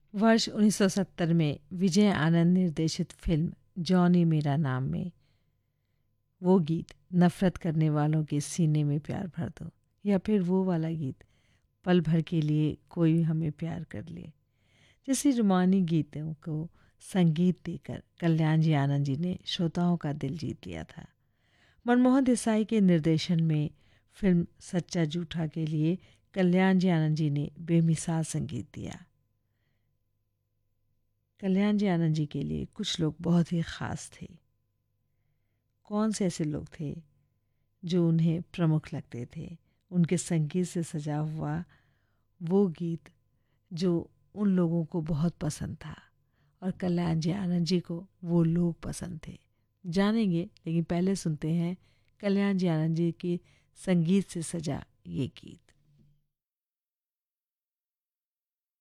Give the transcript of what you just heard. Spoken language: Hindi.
वर्ष 1970 में विजय आनंद निर्देशित फिल्म जॉनी मेरा नाम में वो गीत नफ़रत करने वालों के सीने में प्यार भर दो, या फिर वो वाला गीत पल भर के लिए कोई हमें प्यार कर ले, जैसे रोमानी गीतों को संगीत देकर कल्याण जी आनंद जी ने श्रोताओं का दिल जीत लिया था। मनमोहन देसाई के निर्देशन में फिल्म सच्चा झूठा के लिए कल्याण जी आनंद जी ने बेमिसाल संगीत दिया। कल्याण जी आनंद जी के लिए कुछ लोग बहुत ही ख़ास थे। कौन से ऐसे लोग थे जो उन्हें प्रमुख लगते थे? उनके संगीत से सजा हुआ वो गीत जो उन लोगों को बहुत पसंद था, और कल्याण जी आनंद जी को वो लोग पसंद थे। जानेंगे, लेकिन पहले सुनते हैं कल्याण जी आनंद जी के संगीत से सजा ये गीत।